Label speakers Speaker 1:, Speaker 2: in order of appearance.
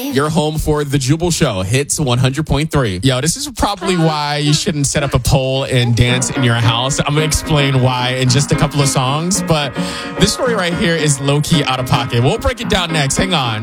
Speaker 1: You're home for The Jubal Show, Hits 100.3. Yo, this is probably why you shouldn't set up a pole and dance in your house. I'm going to explain why in just a couple of songs, but this story right here is low-key out of pocket. We'll break it down next. Hang on.